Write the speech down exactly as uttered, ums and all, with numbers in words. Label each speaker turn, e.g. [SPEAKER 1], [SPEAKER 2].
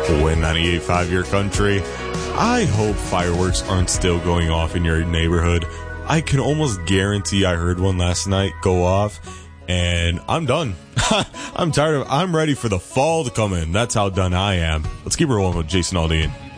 [SPEAKER 1] Win ninety-eight point five your country. I hope fireworks aren't still going off in your neighborhood. I can almost guarantee I heard one last night go off, and I'm done. I'm tired of I'm ready for the fall to come in. That's how done I am. Let's keep it rolling with Jason Aldean.